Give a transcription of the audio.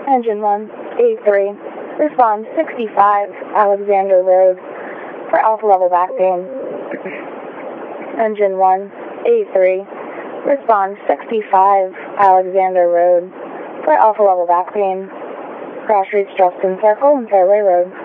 Engine 1, A3, respond 65 Alexander Road for alpha level back pain. Engine 1, A3, respond 65 Alexander Road for alpha level back pain. Crash reach Justin Circle and Fairway Road.